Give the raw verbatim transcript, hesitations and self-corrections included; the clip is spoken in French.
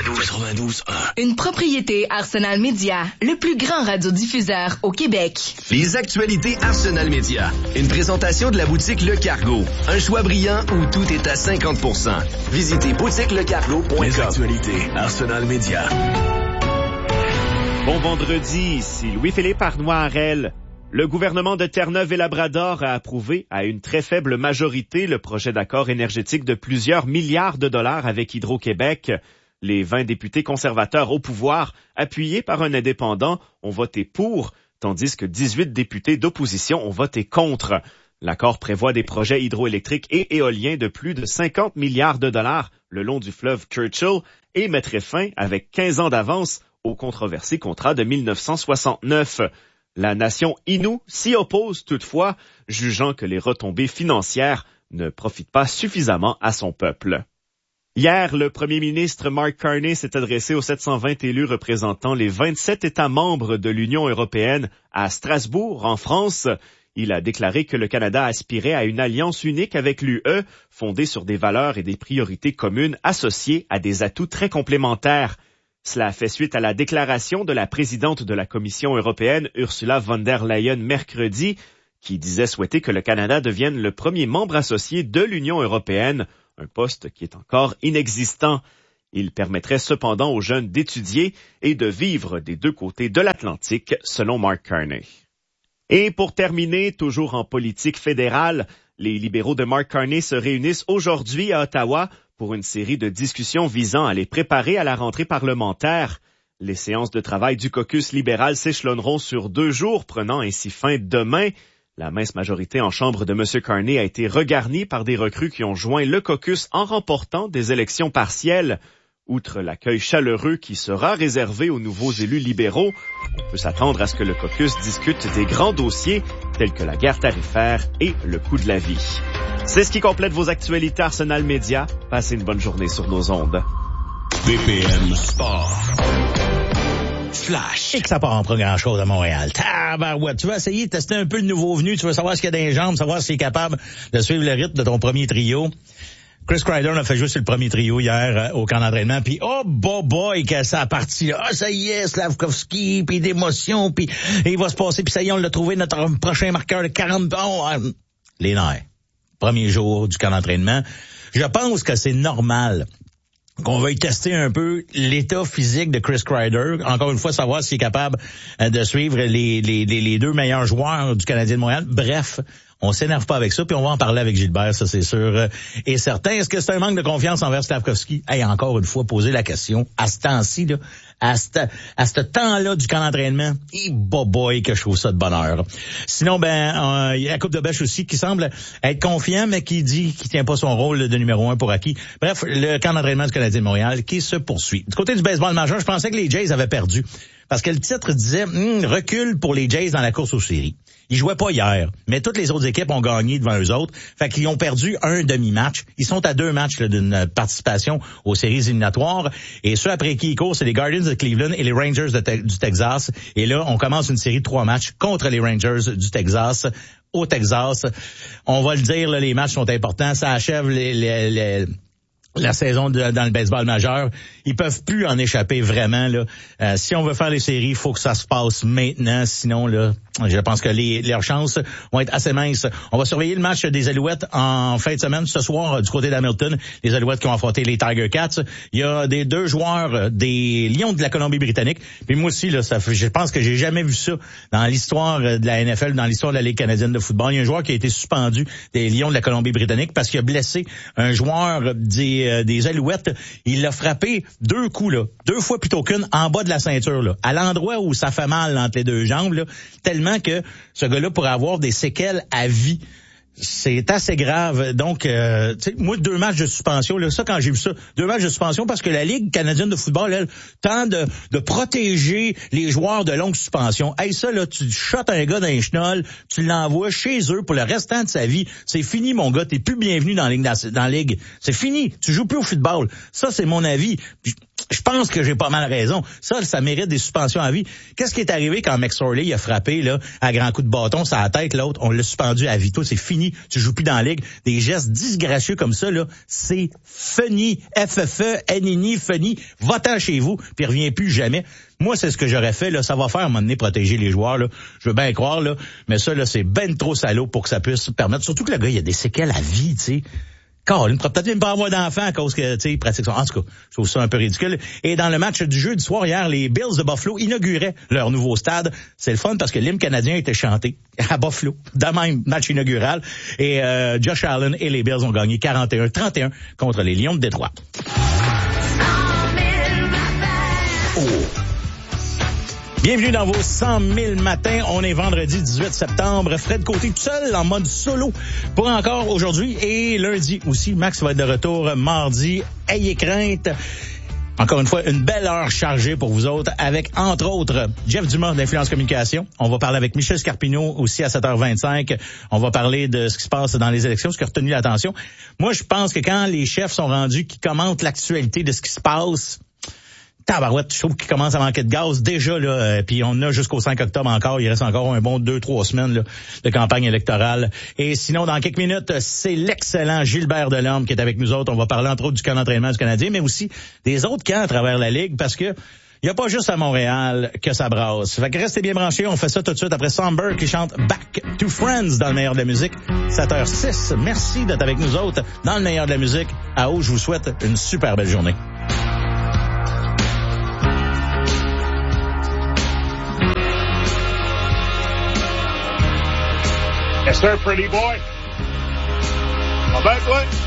quatre-vingt-douze quatre-vingt-douze un. Une propriété Arsenal Média, le plus grand radiodiffuseur au Québec. Les actualités Arsenal Média. Une présentation de la boutique Le Cargo. Un choix brillant où tout est à cinquante pour cent. Visitez boutique le cargo point com. Les actualités Arsenal Média. Bon vendredi, ici Louis-Philippe Arnois-Harel. Le gouvernement de Terre-Neuve et Labrador a approuvé à une très faible majorité le projet d'accord énergétique de plusieurs milliards de dollars avec Hydro-Québec. Les vingt députés conservateurs au pouvoir, appuyés par un indépendant, ont voté pour, tandis que dix-huit députés d'opposition ont voté contre. L'accord prévoit des projets hydroélectriques et éoliens de plus de cinquante milliards de dollars le long du fleuve Churchill et mettrait fin, avec quinze ans d'avance, au controversé contrat de mille neuf cent soixante-neuf. La nation Innu s'y oppose toutefois, jugeant que les retombées financières ne profitent pas suffisamment à son peuple. Hier, le premier ministre Mark Carney s'est adressé aux sept cent vingt élus représentant les vingt-sept États membres de l'Union européenne à Strasbourg, en France. Il a déclaré que le Canada aspirait à une alliance unique avec l'U E, fondée sur des valeurs et des priorités communes associées à des atouts très complémentaires. Cela fait suite à la déclaration de la présidente de la Commission européenne, Ursula von der Leyen, mercredi, qui disait souhaiter que le Canada devienne le premier membre associé de l'Union européenne, un poste qui est encore inexistant. Il permettrait cependant aux jeunes d'étudier et de vivre des deux côtés de l'Atlantique, selon Mark Carney. Et pour terminer, toujours en politique fédérale, les libéraux de Mark Carney se réunissent aujourd'hui à Ottawa pour une série de discussions visant à les préparer à la rentrée parlementaire. Les séances de travail du caucus libéral s'échelonneront sur deux jours, prenant ainsi fin demain. La mince majorité en chambre de M. Carney a été regarnie par des recrues qui ont joint le caucus en remportant des élections partielles. Outre l'accueil chaleureux qui sera réservé aux nouveaux élus libéraux, on peut s'attendre à ce que le caucus discute des grands dossiers tels que la guerre tarifaire et le coût de la vie. C'est ce qui complète vos actualités Arsenal Média. Passez une bonne journée sur nos ondes. B P M Sport. Flash. Et que ça part en pas grand-chose à Montréal. Tabarouette. Tu vas essayer de tester un peu le nouveau venu. Tu veux savoir ce qu'il y a dans les jambes, savoir s'il est capable de suivre le rythme de ton premier trio. Chris Kreider a fait jouer sur le premier trio hier euh, au camp d'entraînement, puis oh boy boy que ça a parti là, ah ça y est, Slavkovski, puis d'émotion, puis il va se passer, puis ça y est, on l'a trouvé notre prochain marqueur de quarante oh, euh, les nerfs. Premier jour du camp d'entraînement. Je pense que c'est normal qu'on veuille tester un peu l'état physique de Chris Kreider. Encore une fois, savoir s'il est capable euh, de suivre les, les, les, les deux meilleurs joueurs du Canadien de Montréal. Bref, on s'énerve pas avec ça, puis on va en parler avec Gilbert, ça c'est sûr et certain. Est-ce que c'est un manque de confiance envers Slavkovski? Hey, encore une fois, poser la question, à ce temps-ci, là, à ce, à ce temps-là du camp d'entraînement, et boy, boy que je trouve ça de bonheur. Sinon, ben, il euh, y a la Coupe de Bêche aussi qui semble être confiant, mais qui dit qu'il tient pas son rôle de numéro un pour acquis. Bref, le camp d'entraînement du Canadien de Montréal qui se poursuit. Du côté du baseball majeur, je pensais que les Jays avaient perdu. Parce que le titre disait hm, recul pour les Jays dans la course aux séries. Ils jouaient pas hier, mais toutes les autres équipes ont gagné devant eux autres. Fait qu'ils ont perdu un demi-match. Ils sont à deux matchs là, d'une participation aux séries éliminatoires. Et ceux après qui ils courent, c'est les Guardians de Cleveland et les Rangers de te- du Texas. Et là, on commence une série de trois matchs contre les Rangers du Texas au Texas. On va le dire, là, les matchs sont importants. Ça achève les... les, les la saison de, dans le baseball majeur. Ils peuvent plus en échapper vraiment, là. Euh, si on veut faire les séries, il faut que ça se passe maintenant. Sinon, là, je pense que les, leurs chances vont être assez minces. On va surveiller le match des Alouettes en fin de semaine, ce soir, du côté d'Hamilton. Les Alouettes qui ont affronté les Tiger Cats. Il y a des deux joueurs des Lions de la Colombie-Britannique. Puis moi aussi, là, ça fait, je pense que j'ai jamais vu ça dans l'histoire de la N F L, dans l'histoire de la Ligue canadienne de football. Il y a un joueur qui a été suspendu des Lions de la Colombie-Britannique parce qu'il a blessé un joueur des des Alouettes. Il l'a frappé deux coups, là, deux fois plutôt qu'une, en bas de la ceinture, là, à l'endroit où ça fait mal entre les deux jambes, là, tellement que ce gars-là pourrait avoir des séquelles à vie. C'est assez grave. Donc, euh, tu sais, moi, deux matchs de suspension, là, ça, quand j'ai vu ça, deux matchs de suspension, parce que la Ligue canadienne de football, elle, tente de, de protéger les joueurs de longue suspension. Hey, ça, là, tu shots un gars dans les chenolles, tu l'envoies chez eux pour le restant de sa vie. C'est fini, mon gars. T'es plus bienvenu dans la Ligue. Dans la Ligue. C'est fini. Tu joues plus au football. Ça, c'est mon avis. Puis, je pense que j'ai pas mal raison. Ça, ça mérite des suspensions à vie. Qu'est-ce qui est arrivé quand McSorley il a frappé là à grands coups de bâton sur la tête, l'autre, on l'a suspendu à vie. Toi, c'est fini. Tu joues plus dans la ligue. Des gestes disgracieux comme ça, là, c'est funny. F F E, N N I, funny. Va-t'en chez vous, puis reviens plus jamais. Moi, c'est ce que j'aurais fait, là. Ça va faire, à un moment donné, protéger les joueurs, là. Je veux bien croire, là. Mais ça, là, c'est ben trop salaud pour que ça puisse permettre. Surtout que le gars, il a des séquelles à vie, tu sais. Carl, il ne pourra peut-être même pas avoir d'enfant à cause que, tu sais, il pratique ça. En tout cas, je trouve ça un peu ridicule. Et dans le match du jeudi soir hier, les Bills de Buffalo inauguraient leur nouveau stade. C'est le fun parce que l'hymne canadien était chanté à Buffalo, dans le même match inaugural. Et euh, Josh Allen et les Bills ont gagné quarante et un trente et un contre les Lions de Détroit. Oh. Bienvenue dans vos cent mille matins. On est vendredi dix-huit septembre. Fred Côté tout seul en mode solo pour encore aujourd'hui et lundi aussi. Max va être de retour mardi. Ayez crainte. Encore une fois, une belle heure chargée pour vous autres avec, entre autres, Jeff Dumas d'Influence Communication. On va parler avec Michel Scarpino aussi à sept heures vingt-cinq. On va parler de ce qui se passe dans les élections, ce qui a retenu l'attention. Moi, je pense que quand les chefs sont rendus qui commentent l'actualité de ce qui se passe, tabarouette, je trouve qu'il commence à manquer de gaz déjà là, euh, puis on a jusqu'au cinq octobre encore, il reste encore un bon deux trois semaines là, de campagne électorale. Et sinon, dans quelques minutes, c'est l'excellent Gilbert Delorme qui est avec nous autres. On va parler entre autres du camp d'entraînement du Canadien, mais aussi des autres camps à travers la Ligue, parce que il y a pas juste à Montréal que ça brasse. Fait que restez bien branchés, on fait ça tout de suite après Somber qui chante Back to Friends dans le meilleur de la musique. sept heures six, merci d'être avec nous autres dans le meilleur de la musique. À haut, je vous souhaite une super belle journée. Yes, sir, pretty boy. My back way.